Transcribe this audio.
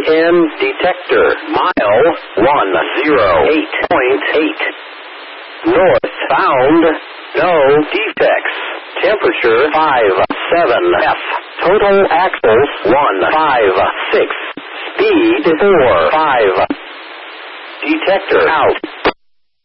EN detector. Mile 108.8. Northbound. No defects. Temperature 57F. Total axles 156. Speed 45. Detector out.